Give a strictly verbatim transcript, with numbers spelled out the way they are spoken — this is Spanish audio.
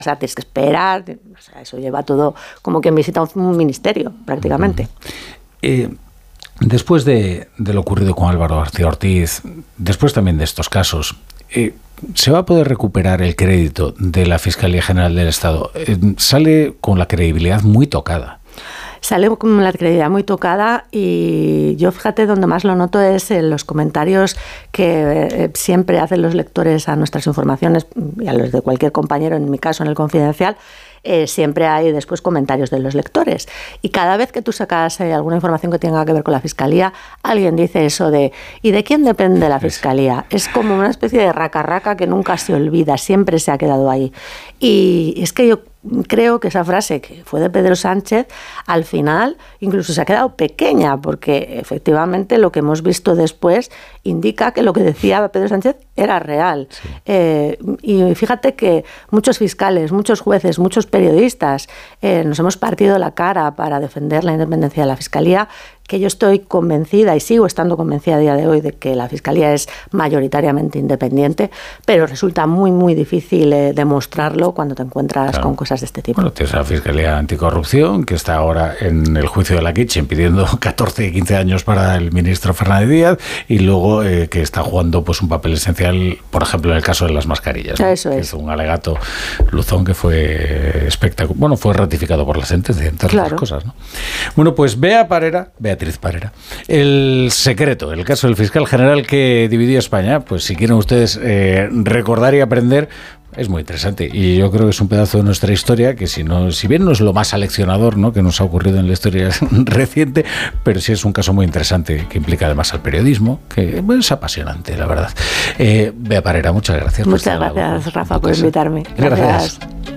O sea, tienes que esperar, o sea, eso lleva todo como quien visita un ministerio, prácticamente. Eh, después de, de lo ocurrido con Álvaro García Ortiz, después también de estos casos, eh, ¿se va a poder recuperar el crédito de la Fiscalía General del Estado? Eh, sale con la credibilidad muy tocada. Sale con la credibilidad muy tocada y yo, fíjate, donde más lo noto es en los comentarios que siempre hacen los lectores a nuestras informaciones y a los de cualquier compañero, en mi caso en El Confidencial. Eh, siempre hay después comentarios de los lectores y cada vez que tú sacas eh, alguna información que tenga que ver con la Fiscalía, alguien dice eso de ¿y de quién depende la Fiscalía? Es como una especie de raca-raca que nunca se olvida, siempre se ha quedado ahí. Y es que yo creo que esa frase que fue de Pedro Sánchez, al final incluso se ha quedado pequeña, porque efectivamente lo que hemos visto después indica que lo que decía Pedro Sánchez era real. Sí. Eh, y fíjate que muchos fiscales, muchos jueces, muchos periodistas eh, nos hemos partido la cara para defender la independencia de la Fiscalía, que yo estoy convencida y sigo estando convencida a día de hoy de que la Fiscalía es mayoritariamente independiente, pero resulta muy, muy difícil eh, demostrarlo cuando te encuentras claro. con cosas de este tipo. Bueno, tienes la Fiscalía Anticorrupción, que está ahora en el juicio de la Kitchen pidiendo catorce y quince años para el ministro Fernández Díaz, y luego eh, que está jugando pues un papel esencial, por ejemplo, en el caso de las mascarillas, ¿no? Eso es. Es un alegato Luzón que fue espectacular. Bueno, fue ratificado por la sentencia, entre otras claro. cosas, ¿no? Bueno, pues Bea Parera, Beatriz Parera, El Secreto, el caso del fiscal general que dividió España, pues si quieren ustedes eh, recordar y aprender, es muy interesante y yo creo que es un pedazo de nuestra historia que si no, si bien no es lo más aleccionador, ¿no?, que nos ha ocurrido en la historia reciente, pero sí es un caso muy interesante que implica además al periodismo, que bueno, es apasionante, la verdad. Eh, Bea Parera, muchas gracias. Muchas gracias, Rafa, por invitarme. Gracias. gracias.